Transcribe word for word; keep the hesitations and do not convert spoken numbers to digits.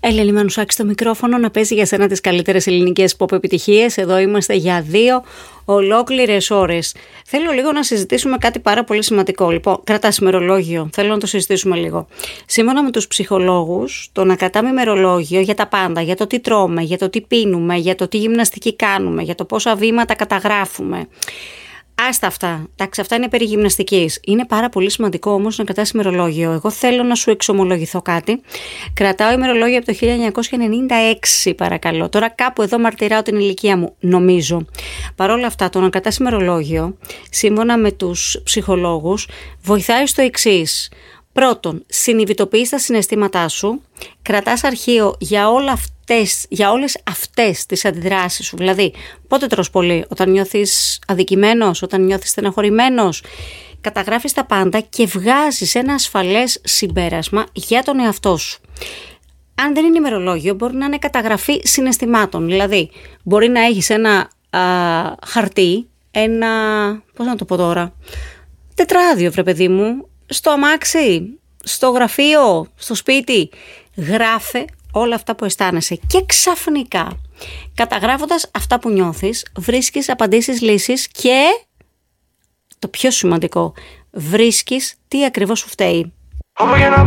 Έλληνη Μανουσάκη στο μικρόφωνο να παίζει για σένα τις καλύτερες ελληνικές pop επιτυχίες. Εδώ είμαστε για δύο ολόκληρες ώρες. Θέλω λίγο να συζητήσουμε κάτι πάρα πολύ σημαντικό. Λοιπόν, κρατάς ημερολόγιο. Θέλω να το συζητήσουμε λίγο. Σύμφωνα με τους ψυχολόγους, το να κρατάμε ημερολόγιο για τα πάντα, για το τι τρώμε, για το τι πίνουμε, για το τι γυμναστική κάνουμε, για το πόσα βήματα καταγράφουμε. Άστα αυτά. Εντάξει, αυτά είναι περί γυμναστικής. Είναι πάρα πολύ σημαντικό όμως να κρατάς ημερολόγιο. Εγώ θέλω να σου εξομολογηθώ κάτι. Κρατάω ημερολόγιο από το χίλια εννιακόσια ενενήντα έξι, παρακαλώ. Τώρα κάπου εδώ μαρτυράω την ηλικία μου, νομίζω. Παρ' όλα αυτά, το να κρατάς ημερολόγιο, σύμφωνα με τους ψυχολόγους, βοηθάει στο εξής. Πρώτον, συνειδητοποιείς τα συναισθήματά σου, κρατάς αρχείο για όλα αυτές, για όλες αυτές τις αντιδράσεις σου. Δηλαδή, πότε τρως πολύ, όταν νιώθεις αδικημένος, όταν νιώθεις στεναχωρημένος, καταγράφεις τα πάντα και βγάζεις ένα ασφαλές συμπέρασμα για τον εαυτό σου. Αν δεν είναι ημερολόγιο, μπορεί να είναι καταγραφή συναισθημάτων. Δηλαδή, μπορεί να έχεις ένα α, χαρτί, ένα, πώς να το πω τώρα, τετράδιο, βρε παιδί μου, στο αμάξι, στο γραφείο, στο σπίτι. Γράφε όλα αυτά που αισθάνεσαι και ξαφνικά, καταγράφοντας αυτά που νιώθεις, βρίσκεις απαντήσεις, λύσεις και το πιο σημαντικό, βρίσκεις τι ακριβώς σου φταίει.